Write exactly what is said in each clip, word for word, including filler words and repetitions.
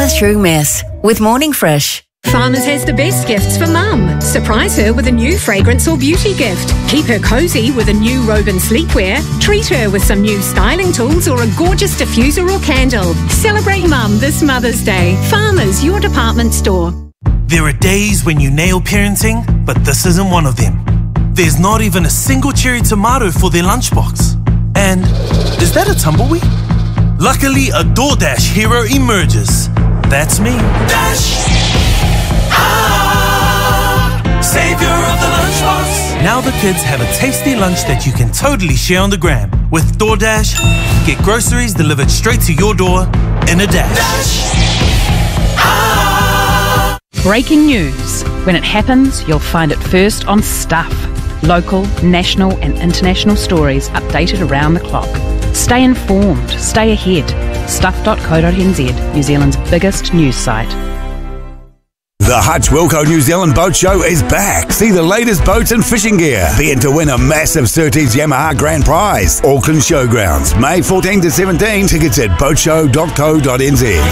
through mess with Morning Fresh. Farmers has the best gifts for mum. Surprise her with a new fragrance or beauty gift. Keep her cosy with a new robe and sleepwear. Treat her with some new styling tools or a gorgeous diffuser or candle. Celebrate mum this Mother's Day. Farmers, your department store. There are days when you nail parenting, but this isn't one of them. There's not even a single cherry tomato for their lunchbox. And is that a tumbleweed? Luckily, a DoorDash hero emerges. That's me. Dash! Ah, savior of the lunchbox. Now the kids have a tasty lunch that you can totally share on the gram. With DoorDash, get groceries delivered straight to your door in a dash. Dash! Ah. Breaking news. When it happens, you'll find it first on Stuff. Local, national and international stories updated around the clock. Stay informed, stay ahead. stuff dot co dot n z, New Zealand's biggest news site. The Hutch Wilco New Zealand Boat Show is back. See the latest boats and fishing gear. Be in to win a massive Surtees Yamaha Grand Prize. Auckland Showgrounds, May fourteenth to seventeenth. Tickets at boat show dot co dot n z.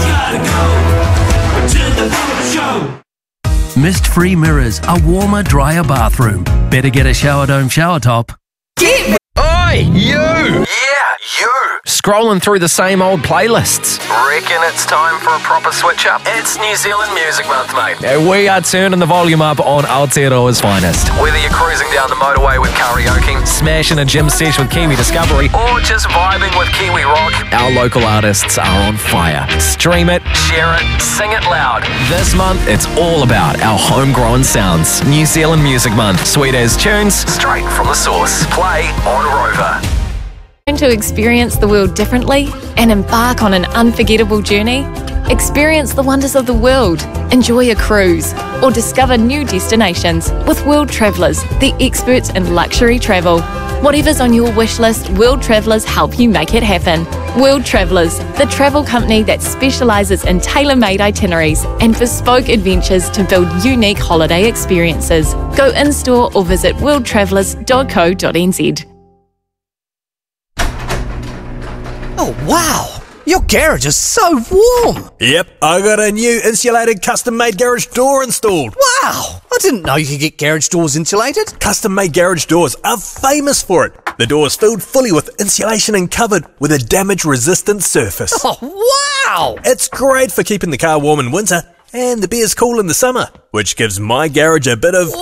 Mist-free mirrors, a warmer, drier bathroom. Better get a shower dome shower top. Get Oi, you! Yeah, you! Scrolling through the same old playlists. Reckon it's time for a proper switch up? It's New Zealand Music Month, mate. Uh, we are turning the volume up on Aotearoa's finest. Whether you're cruising down the motorway with karaoke, smashing a gym sesh with Kiwi Discovery, or just vibing with Kiwi Rock, our local artists are on fire. Stream it, share it, sing it loud. This month, it's all about our homegrown sounds. New Zealand Music Month. Sweet as tunes, straight from the source. Play on Rover. To experience the world differently and embark on an unforgettable journey? Experience the wonders of the world, enjoy a cruise, or discover new destinations with World Travellers, the experts in luxury travel. Whatever's on your wish list, World Travellers help you make it happen. World Travellers, the travel company that specialises in tailor-made itineraries and bespoke adventures to build unique holiday experiences. Go in-store or visit world travellers dot co dot n z. Oh, wow! Your garage is so warm! Yep, I got a new insulated custom-made garage door installed. Wow! I didn't know you could get garage doors insulated. Custom-made garage doors are famous for it. The door is filled fully with insulation and covered with a damage-resistant surface. Oh, wow! It's great for keeping the car warm in winter and the beers cool in the summer, which gives my garage a bit of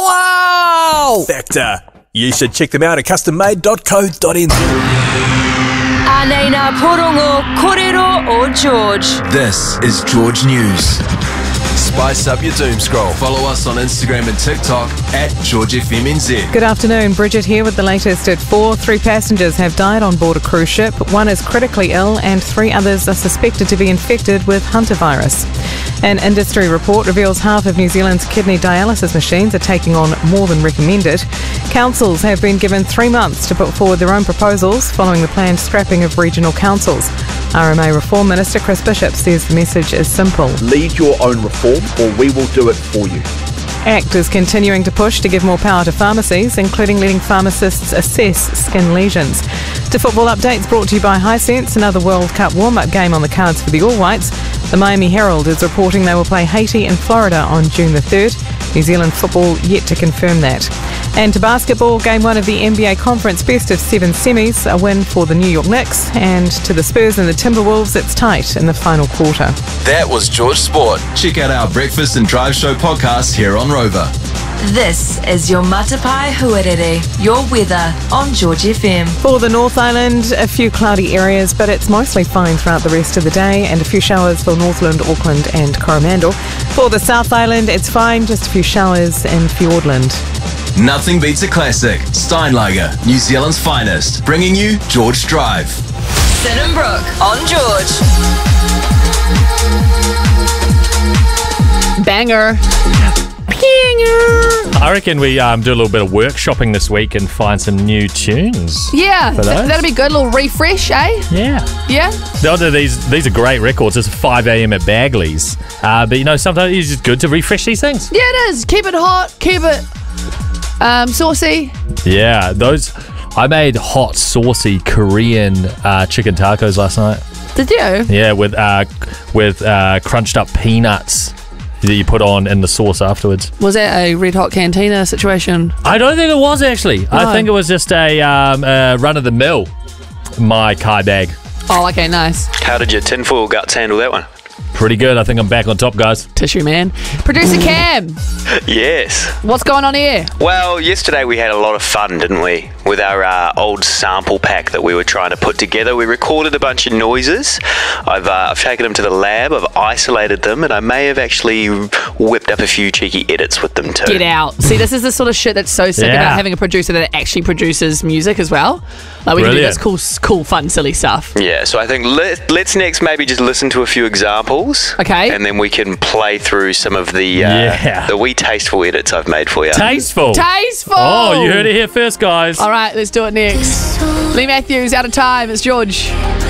wow factor. You should check them out at custom made dot co dot n z. Anena Porongo, Korero or George. This is George News. Spice up your doom scroll. Follow us on Instagram and TikTok at George F M N Z. Good afternoon, Bridget here with the latest at four. Three passengers have died on board a cruise ship. One is critically ill and three others are suspected to be infected with Hunter virus. An industry report reveals half of New Zealand's kidney dialysis machines are taking on more than recommended. Councils have been given three months to put forward their own proposals following the planned scrapping of regional councils. R M A Reform Minister Chris Bishop says the message is simple. Lead your own reform or we will do it for you. ACT is continuing to push to give more power to pharmacies, including letting pharmacists assess skin lesions. To football updates brought to you by Hisense, another World Cup warm-up game on the cards for the All Whites. The Miami Herald is reporting they will play Haiti and Florida on June the third. New Zealand football yet to confirm that. And to basketball, game one of the N B A Conference Best of Seven semis, a win for the New York Knicks. And to the Spurs and the Timberwolves, it's tight in the final quarter. That was George Sport. Check out our Breakfast and Drive Show podcast here on Rover. This is your Matapai Huarere, your weather on George F M. For the North Island, a few cloudy areas, but it's mostly fine throughout the rest of the day, and a few showers for Northland, Auckland and Coromandel. For the South Island, it's fine, just a few showers in Fiordland. Nothing beats a classic. Steinlager, New Zealand's finest, bringing you George Drive. Sin and Brooke on George. Banger. I reckon we um, do a little bit of workshopping this week and find some new tunes. Yeah, th- that'll be good. A little refresh, eh? Yeah. Yeah? The, these these are great records. It's five a.m. at Bagley's. Uh, but, you know, sometimes it's just good to refresh these things. Yeah, it is. Keep it hot. Keep it um, saucy. Yeah, those... I made hot, saucy Korean uh, chicken tacos last night. Did you? Yeah, with uh, with uh, crunched up peanuts that you put on in the sauce afterwards. Was that a Red Hot Cantina situation? I don't think it was actually. Oh. I think it was just a um, uh, run of the mill my Kai bag. Oh, okay, nice. How did your tinfoil guts handle that one? Pretty good. I think I'm back on top, guys. Tissue man. Producer Cam, Yes. what's going on here? Well, yesterday we had a lot of fun, didn't we? With our uh, old sample pack that we were trying to put together. We recorded a bunch of noises. I've, uh, I've taken them to the lab, I've isolated them, and I may have actually whipped up a few cheeky edits with them too. Get out. See, this is the sort of shit that's so sick Yeah. about having a producer that actually produces music as well. Like, we can do this cool, cool, fun, silly stuff. Yeah, so I think let, let's next maybe just listen to a few examples. Okay. And then we can play through some of the uh, Yeah. the wee tasteful edits I've made for you. Tasteful. Tasteful. Oh, you heard it here first, guys. All right, let's do it next. Lee Matthews, out of time. It's George.